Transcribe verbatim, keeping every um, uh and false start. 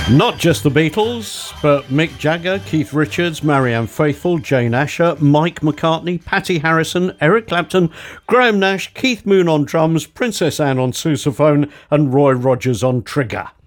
Not just the Beatles, but Mick Jagger, Keith Richards, Marianne Faithfull, Jane Asher, Mike McCartney, Patty Harrison, Eric Clapton, Graham Nash, Keith Moon on drums, Princess Anne on sousaphone and Roy Rogers on trigger.